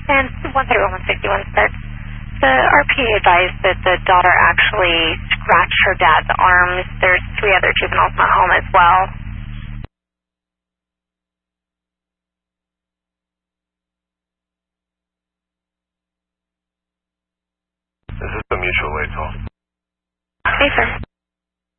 And 131-161 starts. The RPA advised that the daughter actually scratched her dad's arms. There's 3 other juveniles not home as well. This is a mutual aid call. Hey, sir.